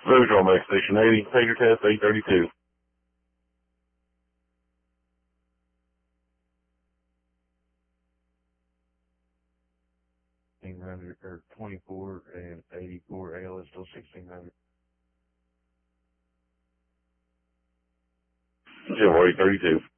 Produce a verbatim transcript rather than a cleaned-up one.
Visual Max Station eighty, pager test eight thirty-two. sixteen hundred or twenty-four and eighty-four L is still sixteen hundred. Jim eight thirty-two.